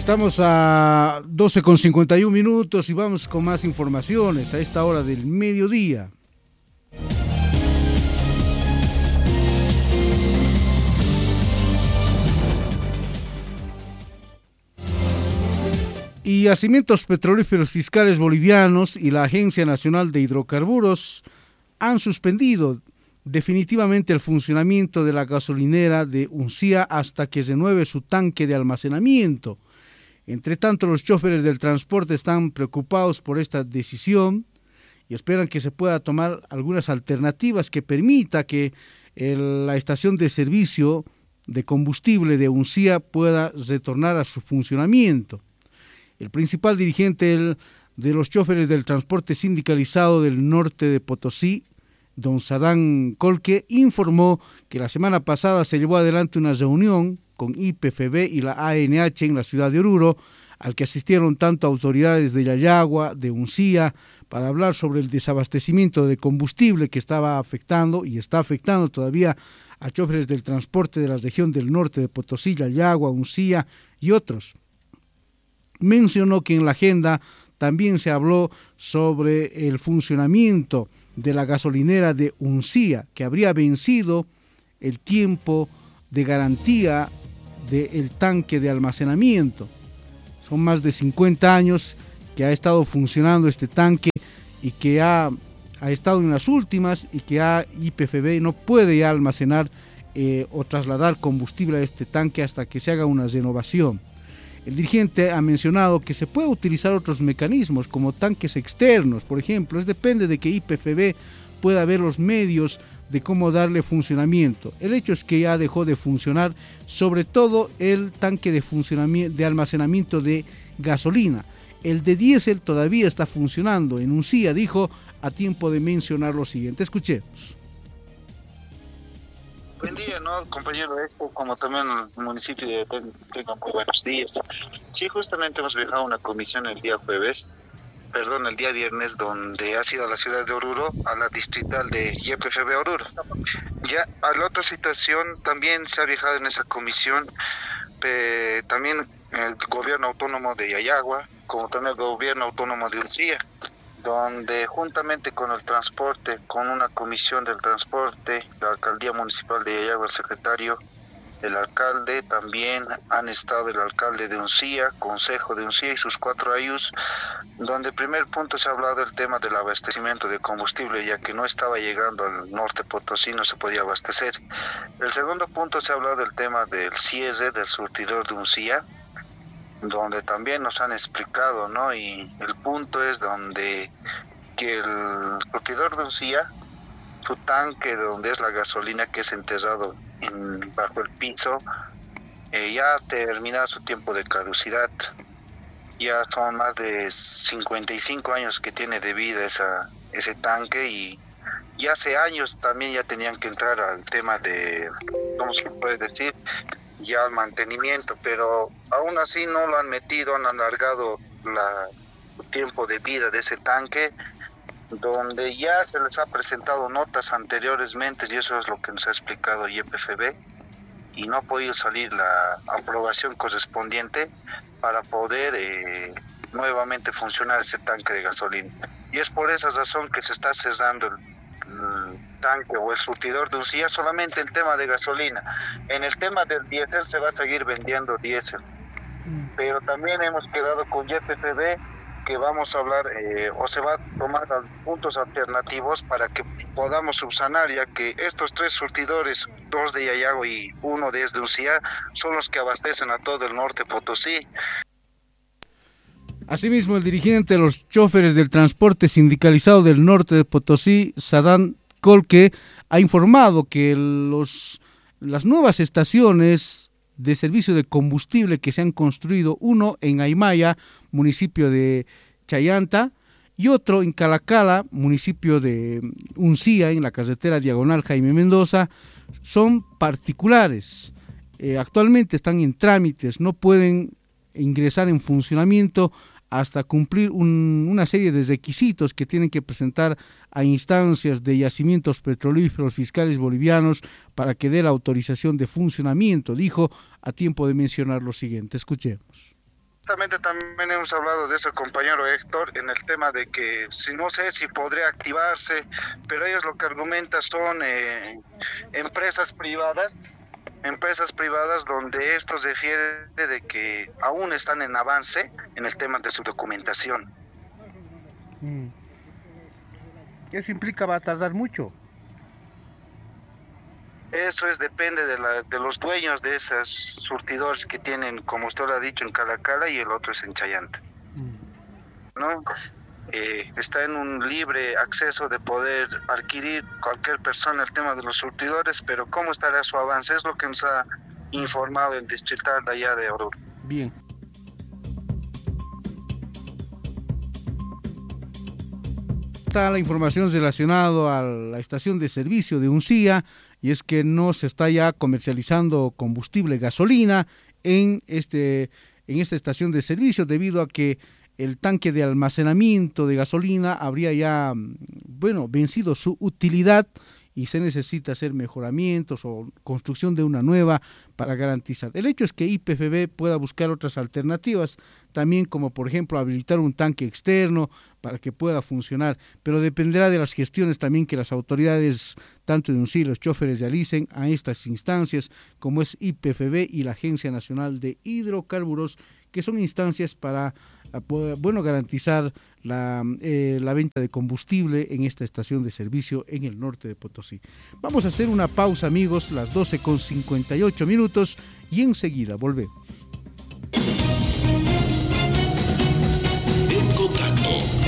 Estamos a 12:51 y vamos con más informaciones a esta hora del mediodía. Y Yacimientos Petrolíferos Fiscales Bolivianos y la Agencia Nacional de Hidrocarburos han suspendido definitivamente el funcionamiento de la gasolinera de Uncía hasta que renueve su tanque de almacenamiento. Entre tanto, los choferes del transporte están preocupados por esta decisión y esperan que se pueda tomar algunas alternativas que permita que la estación de servicio de combustible de Uncía pueda retornar a su funcionamiento. El principal dirigente de los choferes del transporte sindicalizado del norte de Potosí, don Sadán Colque, informó que la semana pasada se llevó adelante una reunión con YPFB y la ANH en la ciudad de Oruro, al que asistieron tanto autoridades de Yayagua, de Uncía, para hablar sobre el desabastecimiento de combustible que estaba afectando y está afectando todavía a choferes del transporte de la región del norte de Potosí, Yayagua, Uncía y otros. Mencionó que en la agenda también se habló sobre el funcionamiento de la gasolinera de Uncía, que habría vencido el tiempo de garantía del tanque de almacenamiento. Son más de 50 años que ha estado funcionando este tanque y que ha estado en las últimas y que YPFB no puede ya almacenar o trasladar combustible a este tanque hasta que se haga una renovación. El dirigente ha mencionado que se puede utilizar otros mecanismos como tanques externos, por ejemplo. Depende de que YPFB pueda ver los medios de cómo darle funcionamiento. El hecho es que ya dejó de funcionar, sobre todo el tanque de almacenamiento de gasolina. El de diésel todavía está funcionando. En Uncía dijo a tiempo de mencionar lo siguiente. Escuchemos. Buen día, ¿no, compañero Expo? Como también el municipio de tengan muy buenos días. Sí, justamente hemos viajado a una comisión el día viernes, donde ha sido a la ciudad de Oruro, a la distrital de YPFB Oruro. Ya a la otra situación también se ha viajado en esa comisión, también el gobierno autónomo de Yayagua, como también el gobierno autónomo de Uncía, donde juntamente con el transporte, con una comisión del transporte, la alcaldía municipal de Yayagua, el secretario, el alcalde, también han estado el alcalde de Uncía, consejo de Uncía y sus 4 ayus, donde el primer punto se ha hablado del tema del abastecimiento de combustible, ya que no estaba llegando al norte Potosí, no se podía abastecer. El segundo punto se ha hablado del tema del cierre del surtidor de Uncía, donde también nos han explicado, ¿no? Y el punto es donde que el surtidor de Uncía, su tanque donde es la gasolina que es enterrado bajo el piso, ya ha terminado su tiempo de caducidad. Ya son más de 55 años que tiene de vida ese tanque, y hace años también ya tenían que entrar al tema de, ¿cómo se puede decir?, ya al mantenimiento, pero aún así no lo han metido, han alargado el tiempo de vida de ese tanque, donde ya se les ha presentado notas anteriormente, y eso es lo que nos ha explicado YPFB, y no ha podido salir la aprobación correspondiente para poder nuevamente funcionar ese tanque de gasolina. Y es por esa razón que se está cerrando el tanque o el surtidor de Uncía solamente en tema de gasolina. En el tema del diésel se va a seguir vendiendo diésel, pero también hemos quedado con YPFB que vamos a hablar o se va a tomar puntos alternativos para que podamos subsanar, ya que estos 3 surtidores, 2 de Yayagua y 1 desde Uncía, son los que abastecen a todo el norte Potosí. Asimismo, el dirigente de los choferes del transporte sindicalizado del norte de Potosí, Sadán Colque, ha informado que las nuevas estaciones de servicio de combustible que se han construido, uno en Aymaya, municipio de Chayanta, y otro en Calacala, municipio de Uncía, en la carretera diagonal Jaime Mendoza, son particulares. Actualmente están en trámites, no pueden ingresar en funcionamiento hasta cumplir una serie de requisitos que tienen que presentar a instancias de Yacimientos Petrolíferos Fiscales Bolivianos para que dé la autorización de funcionamiento. Dijo a tiempo de mencionar lo siguiente. Escuchemos. Justamente también hemos hablado de eso, compañero Héctor, en el tema de que no sé si podría activarse, pero ellos lo que argumentan son empresas privadas donde esto se refiere de que aún están en avance en el tema de su documentación. Eso implica va a tardar mucho. Eso depende de los dueños de esos surtidores que tienen, como usted lo ha dicho, en Calacala y el otro es en Chayanta. ¿No? Está en un libre acceso de poder adquirir cualquier persona el tema de los surtidores, pero ¿cómo estará su avance? Es lo que nos ha informado el distrital de allá de Oruro. Bien. Está la información relacionada a la estación de servicio de Uncía, y es que no se está ya comercializando combustible gasolina en esta estación de servicio, debido a que el tanque de almacenamiento de gasolina habría ya, vencido su utilidad y se necesita hacer mejoramientos o construcción de una nueva para garantizar. El hecho es que YPFB pueda buscar otras alternativas, también como por ejemplo habilitar un tanque externo para que pueda funcionar, pero dependerá de las gestiones también que las autoridades, tanto de UNCI, los choferes, realicen a estas instancias, como es YPFB y la Agencia Nacional de Hidrocarburos, que son instancias para garantizar la venta de combustible en esta estación de servicio en el norte de Potosí. Vamos a hacer una pausa, amigos, las 12:58 y enseguida volvemos. En contacto.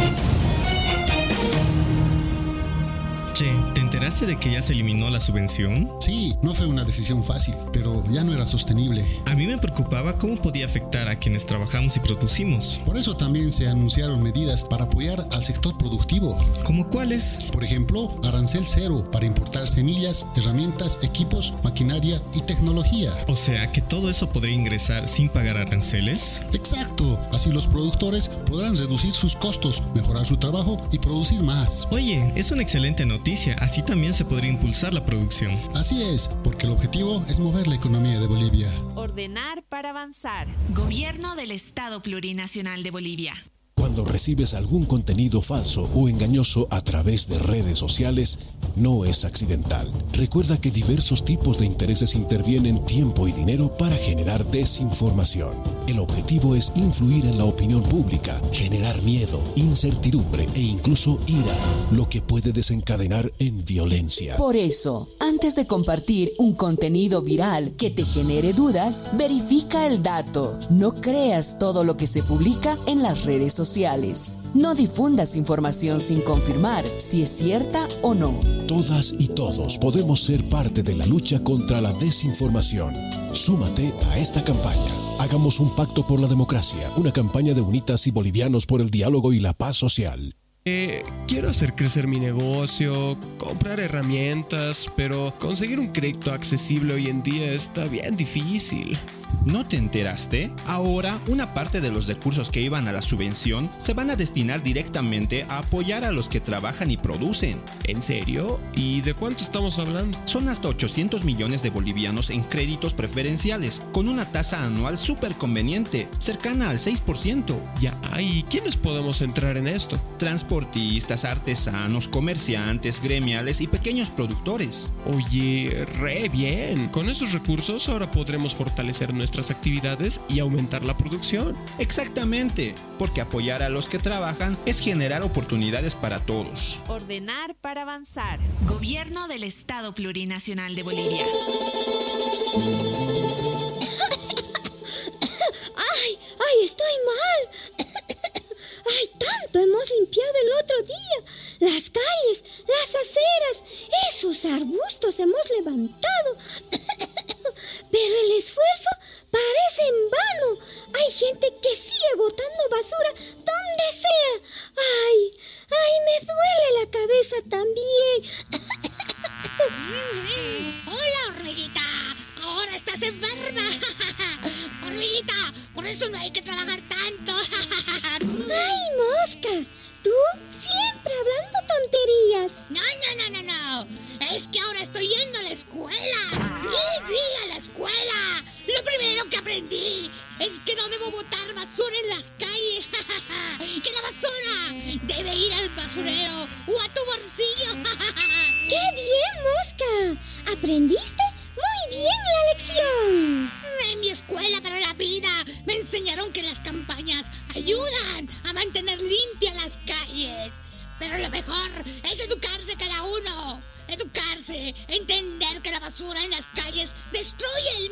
Che, ¿te enteraste de que ya se eliminó la subvención? Sí, no fue una decisión fácil, pero ya no era sostenible. A mí me preocupaba cómo podía afectar a quienes trabajamos y producimos. Por eso también se anunciaron medidas para apoyar al sector productivo. ¿Cómo cuáles? Por ejemplo, arancel cero para importar semillas, herramientas, equipos, maquinaria y tecnología. O sea, que todo eso podría ingresar sin pagar aranceles. Exacto, así los productores podrán reducir sus costos, mejorar su trabajo y producir más. Oye, es una excelente noticia, así también se podría impulsar la producción. Así es, porque el objetivo es mover la economía de Bolivia. Ordenar para avanzar. Gobierno del Estado Plurinacional de Bolivia. Cuando recibes algún contenido falso o engañoso a través de redes sociales, no es accidental. Recuerda que diversos tipos de intereses intervienen tiempo y dinero para generar desinformación. El objetivo es influir en la opinión pública, generar miedo, incertidumbre e incluso ira, lo que puede desencadenar en violencia. Por eso, antes de compartir un contenido viral que te genere dudas, verifica el dato. No creas todo lo que se publica en las redes sociales. No difundas información sin confirmar si es cierta o no. Todas y todos podemos ser parte de la lucha contra la desinformación. Súmate a esta campaña. Hagamos un pacto por la democracia, una campaña de Unitas y Bolivianos por el diálogo y la paz social. Quiero hacer crecer mi negocio, comprar herramientas, pero conseguir un crédito accesible hoy en día está bien difícil. ¿No te enteraste? Ahora, una parte de los recursos que iban a la subvención se van a destinar directamente a apoyar a los que trabajan y producen. ¿En serio? ¿Y de cuánto estamos hablando? Son hasta 800 millones de bolivianos en créditos preferenciales, con una tasa anual súper conveniente, cercana al 6%. Ya, ¿y quiénes podemos entrar en esto? Transportistas, artesanos, comerciantes, gremiales y pequeños productores. Oye, re bien. Con esos recursos ahora podremos fortalecer nuestras actividades y aumentar la producción. Exactamente, porque apoyar a los que trabajan es generar oportunidades para todos. Ordenar para avanzar. Gobierno del Estado Plurinacional de Bolivia. ¡Ay, estoy mal! ¡Ay, tanto hemos limpiado el otro día! Las calles, las aceras, esos arbustos hemos levantado. Pero el esfuerzo parece en vano. Hay gente que sigue botando basura donde sea. ¡Ay, me duele la cabeza también! ¡Hola, hormiguita! ¡Ahora estás enferma! ¡Hormiguita! Por eso no hay que trabajar tanto. ¡Ay, mosca! Tú siempre hablando tonterías. No. Es que ahora estoy yendo a la escuela. Sí, a la escuela. Lo primero que aprendí es que no debo botar basura en las calles. Que la basura debe ir al basurero o a tu bolsillo. ¡Qué bien, Mosca! ¿Aprendiste? ¡Muy bien la lección! En mi escuela para la vida me enseñaron que las campañas ayudan a mantener limpias las calles. Pero lo mejor es educarse cada uno. Educarse, entender que la basura en las calles destruye